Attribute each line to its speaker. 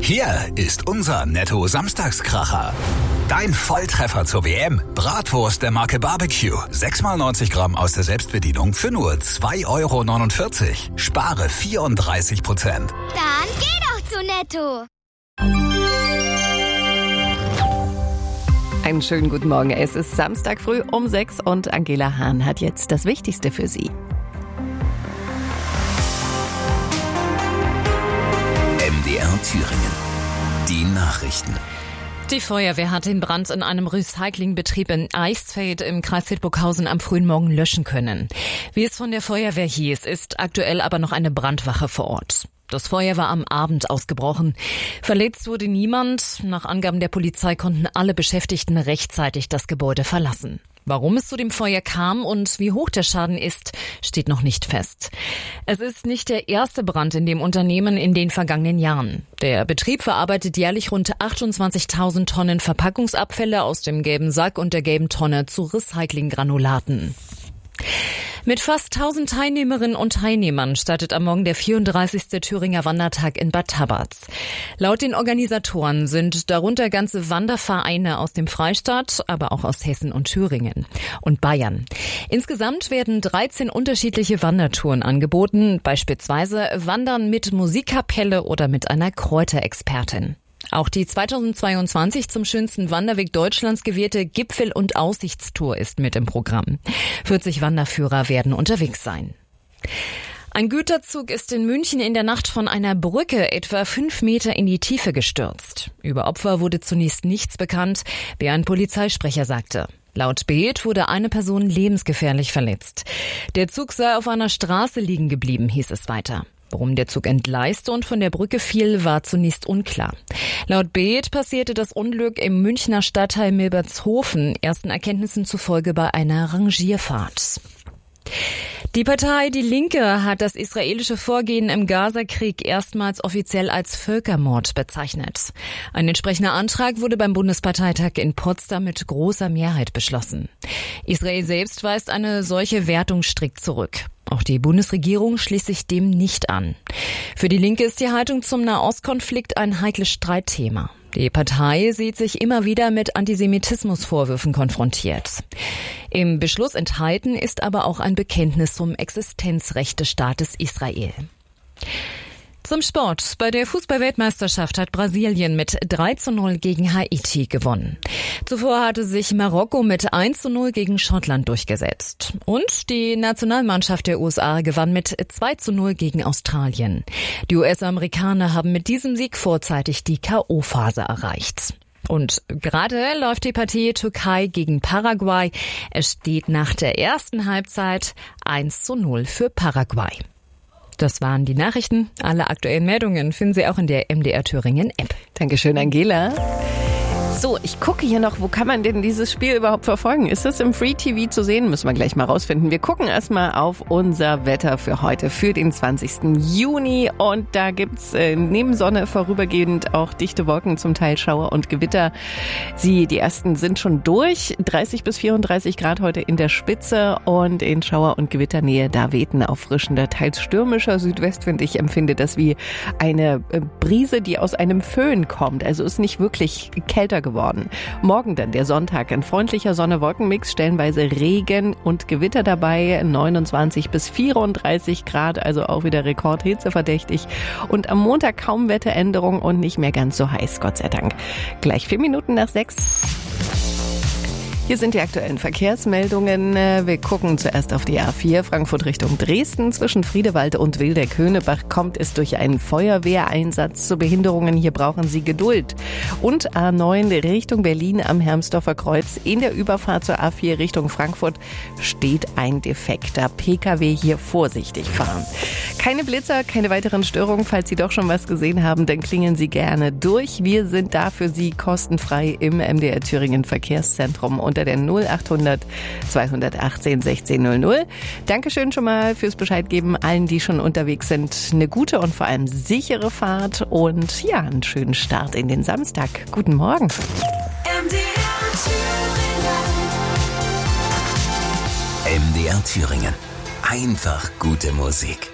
Speaker 1: Hier ist unser Netto-Samstagskracher. Dein Volltreffer zur WM. Bratwurst der Marke Barbecue. 6x90 Gramm aus der Selbstbedienung für nur 2,49 €. Spare 34%.
Speaker 2: Dann geh doch zu Netto.
Speaker 3: Einen schönen guten Morgen. Es ist Samstag früh um 6 und Angela Hahn hat jetzt das Wichtigste für Sie.
Speaker 1: MDR Thüringen. Die Nachrichten.
Speaker 4: Die Feuerwehr hat den Brand in einem Recyclingbetrieb in Eichsfeld im Kreis Hildburghausen am frühen Morgen löschen können. Wie es von der Feuerwehr hieß, ist aktuell aber noch eine Brandwache vor Ort. Das Feuer war am Abend ausgebrochen. Verletzt wurde niemand. Nach Angaben der Polizei konnten alle Beschäftigten rechtzeitig das Gebäude verlassen. Warum es zu dem Feuer kam und wie hoch der Schaden ist, steht noch nicht fest. Es ist nicht der erste Brand in dem Unternehmen in den vergangenen Jahren. Der Betrieb verarbeitet jährlich rund 28.000 Tonnen Verpackungsabfälle aus dem gelben Sack und der gelben Tonne zu Recyclinggranulaten. Mit fast 1000 Teilnehmerinnen und Teilnehmern startet am Morgen der 34. Thüringer Wandertag in Bad Tabatz. Laut den Organisatoren sind darunter ganze Wandervereine aus dem Freistaat, aber auch aus Hessen und Thüringen und Bayern. Insgesamt werden 13 unterschiedliche Wandertouren angeboten, beispielsweise Wandern mit Musikkapelle oder mit einer Kräuterexpertin. Auch die 2022 zum schönsten Wanderweg Deutschlands gewählte Gipfel- und Aussichtstour ist mit im Programm. 40 Wanderführer werden unterwegs sein. Ein Güterzug ist in München in der Nacht von einer Brücke etwa 5 Meter in die Tiefe gestürzt. Über Opfer wurde zunächst nichts bekannt, wie ein Polizeisprecher sagte. Laut Bild wurde eine Person lebensgefährlich verletzt. Der Zug sei auf einer Straße liegen geblieben, hieß es weiter. Warum der Zug entgleiste und von der Brücke fiel, war zunächst unklar. Laut Bild passierte das Unglück im Münchner Stadtteil Milbertshofen, ersten Erkenntnissen zufolge bei einer Rangierfahrt. Die Partei Die Linke hat das israelische Vorgehen im Gazakrieg erstmals offiziell als Völkermord bezeichnet. Ein entsprechender Antrag wurde beim Bundesparteitag in Potsdam mit großer Mehrheit beschlossen. Israel selbst weist eine solche Wertung strikt zurück. Auch die Bundesregierung schließt sich dem nicht an. Für die Linke ist die Haltung zum Nahostkonflikt ein heikles Streitthema. Die Partei sieht sich immer wieder mit Antisemitismusvorwürfen konfrontiert. Im Beschluss enthalten ist aber auch ein Bekenntnis zum Existenzrecht des Staates Israel. Zum Sport. Bei der Fußball-Weltmeisterschaft hat Brasilien mit 3:0 gegen Haiti gewonnen. Zuvor hatte sich Marokko mit 1:0 gegen Schottland durchgesetzt. Und die Nationalmannschaft der USA gewann mit 2:0 gegen Australien. Die US-Amerikaner haben mit diesem Sieg vorzeitig die K.O.-Phase erreicht. Und gerade läuft die Partie Türkei gegen Paraguay. Es steht nach der ersten Halbzeit 1:0 für Paraguay. Das waren die Nachrichten. Alle aktuellen Meldungen finden Sie auch in der MDR Thüringen App.
Speaker 3: Dankeschön, Angela. So, ich gucke hier noch, wo kann man denn dieses Spiel überhaupt verfolgen? Ist es im Free TV zu sehen? Müssen wir gleich mal rausfinden. Wir gucken erstmal auf unser Wetter für heute, für den 20. Juni. Und da gibt's neben Sonne vorübergehend auch dichte Wolken, zum Teil Schauer und Gewitter. Die ersten sind schon durch. 30 bis 34 Grad heute in der Spitze und in Schauer- und Gewitternähe. Da weht ein auffrischender, teils stürmischer Südwestwind. Ich empfinde das wie eine Brise, die aus einem Föhn kommt. Also ist nicht wirklich kälter geworden. Morgen dann der Sonntag, ein freundlicher Sonne-Wolken-Mix, stellenweise Regen und Gewitter dabei, 29 bis 34 Grad, also auch wieder rekordhitzeverdächtig. Und am Montag kaum Wetteränderung und nicht mehr ganz so heiß, Gott sei Dank. Gleich 4 Minuten nach 6. Hier sind die aktuellen Verkehrsmeldungen. Wir gucken zuerst auf die A4 Frankfurt Richtung Dresden. Zwischen Friedewald und Wildeck-Höhnebach kommt es durch einen Feuerwehreinsatz zu Behinderungen. Hier brauchen Sie Geduld. Und A9 Richtung Berlin am Hermsdorfer Kreuz. In der Überfahrt zur A4 Richtung Frankfurt steht ein defekter Pkw. Hier vorsichtig fahren. Keine Blitzer, keine weiteren Störungen. Falls Sie doch schon was gesehen haben, dann klingeln Sie gerne durch. Wir sind da für Sie kostenfrei im MDR Thüringen Verkehrszentrum unter der 0800 218 1600. Dankeschön schon mal fürs Bescheid geben allen, die schon unterwegs sind. Eine gute und vor allem sichere Fahrt und ja, einen schönen Start in den Samstag. Guten Morgen.
Speaker 1: MDR Thüringen. Einfach gute Musik.